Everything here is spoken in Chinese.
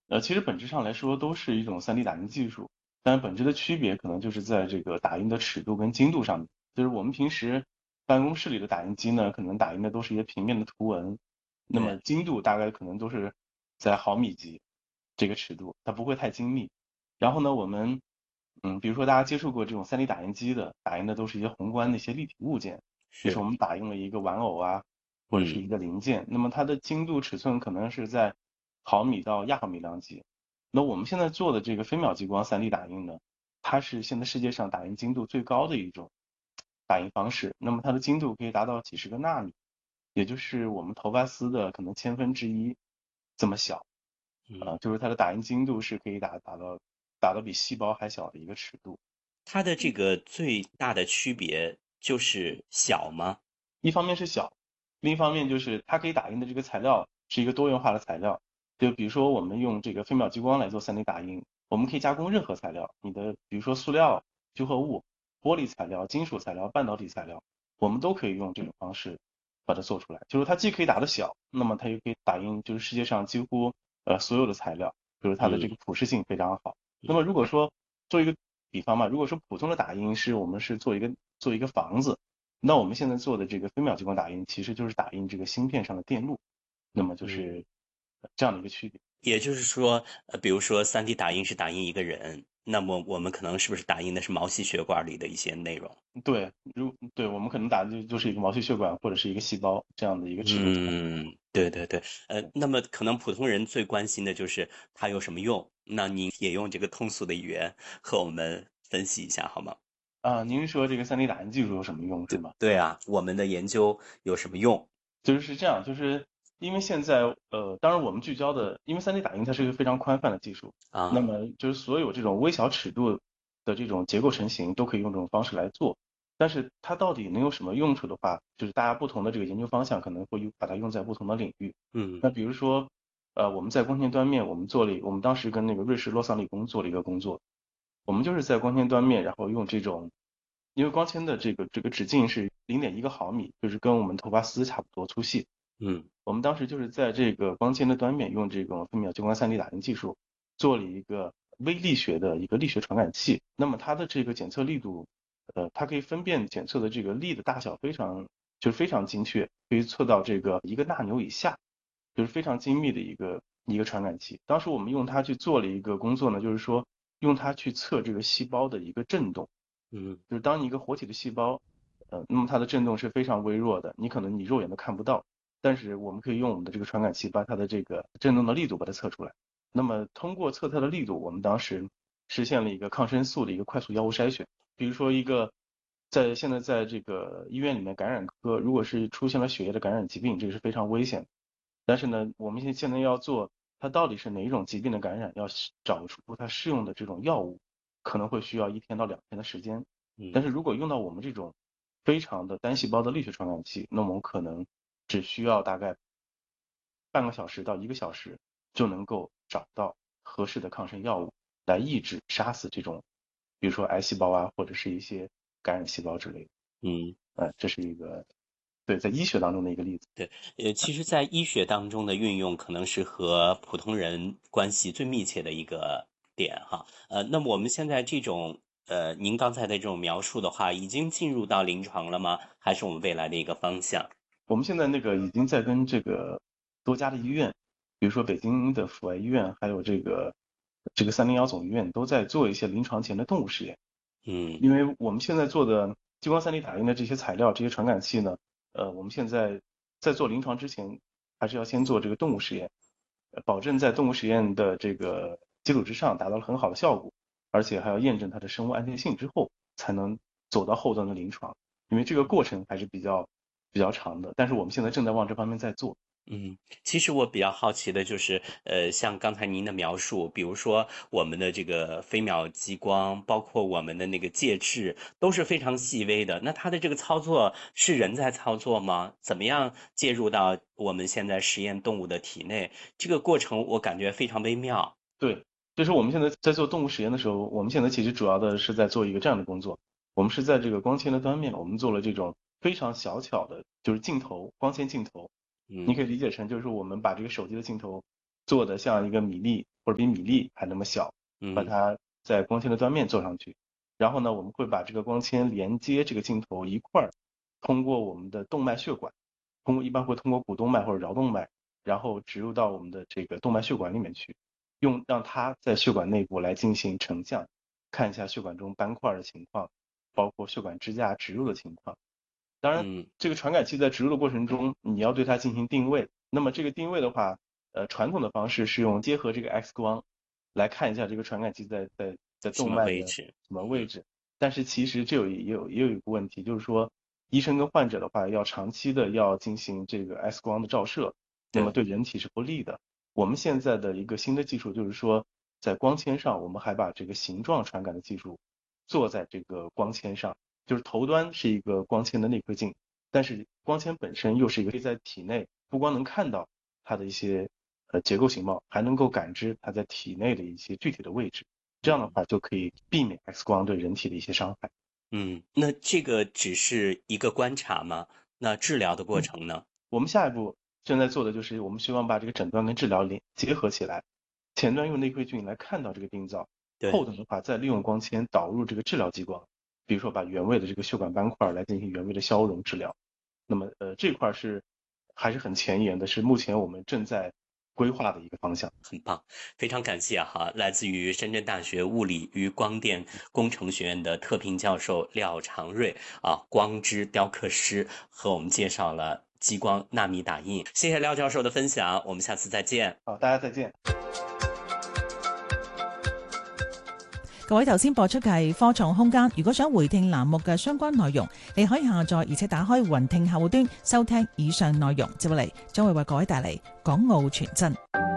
其实本质上来说都是一种 3D 打印技术，但本质的区别可能就是在这个打印的尺度跟精度上面。就是我们平时办公室里的打印机呢，可能打印的都是一些平面的图文，那对， 么精度大概可能都是在毫米级这个尺度，它不会太精密。然后呢，我们比如说大家接触过这种 3D 打印机的，打印的都是一些宏观的一些立体物件，就是是， 我们打印了一个玩偶啊，或者是嗯。 一个零件，那么它的精度尺寸可能是在毫米到亚毫米量级。那我们现在做的这个飞秒激光 3D 打印呢，它是现在世界上打印精度最高的一种打印方式。那么它的精度可以达到几十个纳米，也就是我们头发丝的可能1/1000这么小。 嗯， 就是它的打印精度是可以打到比细胞还小的一个尺度。 它的这个最大的区别就是小吗？ 一方面是小，另一方面就是它可以打印的这个材料是一个多元化的材料。就比如说我们用这个飞秒激光来做 3D 打印，我们可以加工任何材料，你的比如说塑料、聚合物、玻璃材料、金属材料、半导体材料，我们都可以用这种方式把它做出来。就是它既可以打得小，那么它也可以打印就是世界上几乎所有的材料，就是它的这嗯个普适性非常好。那嗯么如果说做一个比方嘛，如果说普通的打印是我们是做一个房子，那我们现在做的这个飞秒激光打印，其实就是打印这个芯片上的电路，那么就嗯， 是这样的一个区别。 也就是说，比如说3D 打印是打印一个人，那么我们可能是不是打印的是毛细血管里的一些内容？ 对，对我们可能打的就是一个毛细血管或者是一个细胞这样的一个尺度差。 嗯，对对对，那么可能普通人最关心的就是它有什么用，那您也用这个通俗的语言和我们分析一下好吗？ 您是说这个3D 打印技术有什么用是吗？ 对啊，我们的研究有什么用就是这样，就是因为现在当然我们聚焦的，因为 3D 打印它是一个非常宽泛的技术，那啊？ 么就是所有这种微小尺度的这种结构成型都可以用这种方式来做，但是它到底能有什么用处的话，就是大家不同的这个研究方向可能会把它用在不同的领域。 嗯那比如说，我们在光纤端面，我们当时跟那个瑞士洛桑理工做了一个工作，我们就是在光纤端面，然后用这种，因为光纤的这个直径是0.1个毫米，就是跟我们头发丝差不多粗细。 嗯我们当时就是在这个光纤的端面用这种分秒激光 3D 打印技术做了一个微力学的一个力学传感器。那么它的这个检测力度，它可以分辨检测的这个力的大小非常精确，可以测到这个1个纳纽以下，就是非常精密的一个传感器。当时我们用它去做了一个工作呢，就是说用它去测这个细胞的一个振动。 嗯就是当你一个活体的细胞，那么它的振动是非常微弱的，可能你肉眼都看不到，但是我们可以用我们的这个传感器把它的这个振动的力度把它测出来。那么通过测它的力度，我们当时实现了一个抗生素的一个快速药物筛选。比如说现在在这个医院里面感染科，如果是出现了血液的感染疾病，这个是非常危险的。但是呢，我们现在要做它到底是哪一种疾病的感染，要找出它适用的这种药物，可能会需要1天到2天的时间。但嗯。 是如果用到我们这种非常的单细胞的力学传感器，那么我们可能只需要大概半个小时到1个小时就能够找到合适的抗生药物来抑制、杀死这种，比如说癌细胞啊，或者是一些感染细胞之类的。 嗯， 这是一个对在医学当中的一个例子。 对，其实，在医学当中的运用，可能是和普通人关系最密切的一个点哈。那么我们现在这种，您刚才的这种描述的话，已经进入到临床了吗？还是我们未来的一个方向？ 我们现在那个已经在跟这个多家的医院，比如说北京的阜外医院，还有这个301总医院，都在做一些临床前的动物实验。 嗯因为我们现在做的激光 3D 打印的这些材料、这些传感器呢，我们现在在做临床之前，还是要先做这个动物实验，保证在动物实验的这个基础之上达到了很好的效果，而且还要验证它的生物安全性之后，才能走到后端的临床。因为这个过程还是比较长的，但是我们现在正在往这方面在做。 嗯，其实我比较好奇的就是，像刚才您的描述，比如说我们的这个飞秒激光，包括我们的那个介质，都是非常细微的。那它的这个操作是人在操作吗？怎么样介入到我们现在实验动物的体内？这个过程我感觉非常微妙。 对，就是我们现在在做动物实验的时候，我们现在其实主要的是在做一个这样的工作，我们是在这个光纤的端面，我们做了这种非常小巧的，就是镜头，光纤镜头，你可嗯以理解成就是我们把这个手机的镜头做的像一个米粒或者比米粒还那么小，把它在光纤的端面做上去。然后呢，我们会把这个光纤连接这个镜头一块儿，通过我们的动脉血管，一般会通过股动脉或者桡动脉，然后植入到我们的这个动脉血管里面去，让它在血管内部来进行成像，看一下血管中斑块的情况，包括血管支架植入的情况。当然，这个传感器在植入的过程中，你要对它进行定位。那么这个定位的话，传统的方式是用结合这个 X 光来看一下这个传感器在动脉的什么位置。但是其实这也有一个问题，就是说医生跟患者的话要长期的要进行这个 X 光的照射，那么对人体是不利的。我们现在的一个新的技术就是说，在光纤上，我们还把这个形状传感的技术做在这个光纤上。就是头端是一个光纤的内窥镜，但是光纤本身又是一个可以在体内不光能看到它的一些结构形貌，还能够感知它在体内的一些具体的位置。这样的话就可以避免 X 光对人体的一些伤害。 那这个只是一个观察吗？那治疗的过程呢？ 我们下一步正在做的就是我们希望把这个诊断跟治疗结合起来，前端用内窥镜来看到这个病灶，后端的话再利用光纤导入这个治疗激光。比如说把原位的这个血管斑块来进行原位的消融治疗，那么这块还是很前沿的，是目前我们正在规划的一个方向。 很棒，非常感谢来自于深圳大学物理与光电工程学院的特聘教授廖长瑞光之雕刻师，和我们介绍了激光纳米打印。谢谢廖教授的分享，我们下次再见。 好，大家再见。 各位，頭先播出嘅係科創空間，如果想回聽欄目嘅相關內容，你可以下載而且打開雲聽客戶端收聽以上內容。接落嚟將會為各位帶嚟港澳傳真。